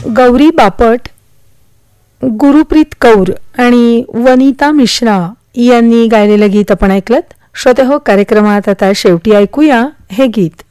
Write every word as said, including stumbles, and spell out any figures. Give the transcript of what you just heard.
गौरी बापट, गुरुप्रीत कौर आणि वनिता मिश्रा यांनी गायलेलं गीत आपण ऐकलत. श्रोते हो, कार्यक्रमात आता शेवटी ऐकूया हे गीत.